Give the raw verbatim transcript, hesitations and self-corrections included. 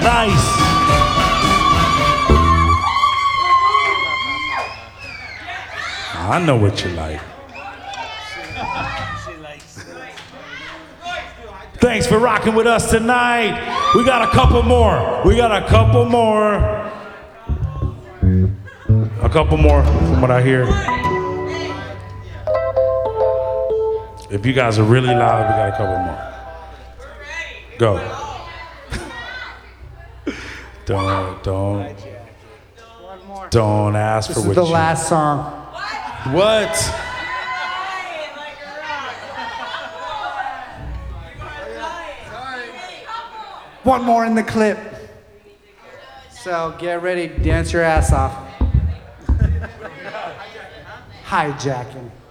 Nice. I know what you like. Thanks for rocking with us tonight. We got a couple more. We got a couple more. A couple more from what I hear. If you guys are really loud, we got a couple more. Go. Don't, don't, don't ask This for is what the you... last song. What? One more in the clip. So get ready, dance your ass off. Hijacking.